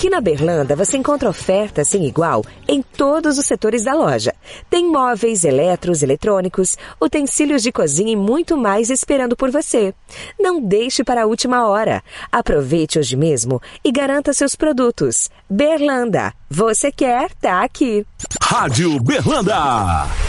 Aqui na Berlanda você encontra ofertas sem igual em todos os setores da loja. Tem móveis, eletros, eletrônicos, utensílios de cozinha e muito mais esperando por você. Não deixe para a última hora. Aproveite hoje mesmo e garanta seus produtos. Berlanda, você quer, tá aqui. Rádio Berlanda.